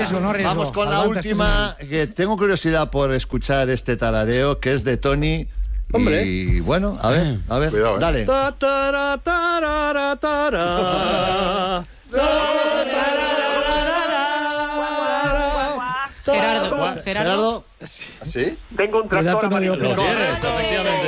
arriesgo, no arriesgo. Vamos con la Adelante, última, que tengo curiosidad por escuchar este tarareo, que es de Tony. Hombre. Y bueno, a ver, Cuidado, dale. Gerardo. Gerardo. ¿Así? Tengo un tractor Cuidado, no digo amarillo. pero. Efectivamente.